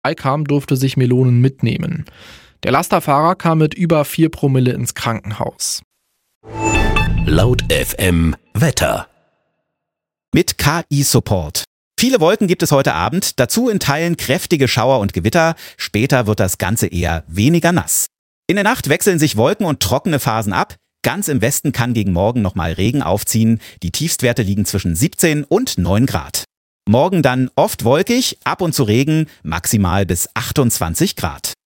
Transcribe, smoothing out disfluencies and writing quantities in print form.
Kam, durfte sich Melonen mitnehmen. Der Lasterfahrer kam mit über 4 Promille ins Krankenhaus. Laut FM Wetter. Mit KI-Support. Viele Wolken gibt es heute Abend, dazu in Teilen kräftige Schauer und Gewitter. Später wird das Ganze eher weniger nass. In der Nacht wechseln sich Wolken und trockene Phasen ab. Ganz im Westen kann gegen Morgen nochmal Regen aufziehen. Die Tiefstwerte liegen zwischen 17 und 9 Grad. Morgen dann oft wolkig, ab und zu Regen, maximal bis 28 Grad.